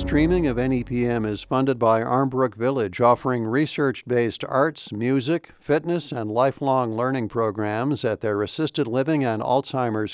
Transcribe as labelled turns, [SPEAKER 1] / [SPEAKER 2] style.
[SPEAKER 1] Streaming of NEPM is funded by Armbrook Village, offering research-based arts, music, fitness, and lifelong learning programs at their assisted living and Alzheimer's